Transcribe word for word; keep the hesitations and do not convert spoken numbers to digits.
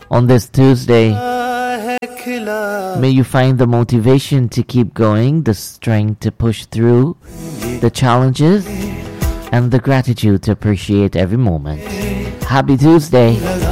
On this Tuesday, may you find the motivation to keep going, the strength to push through the challenges, and the gratitude to appreciate every moment. Happy Tuesday!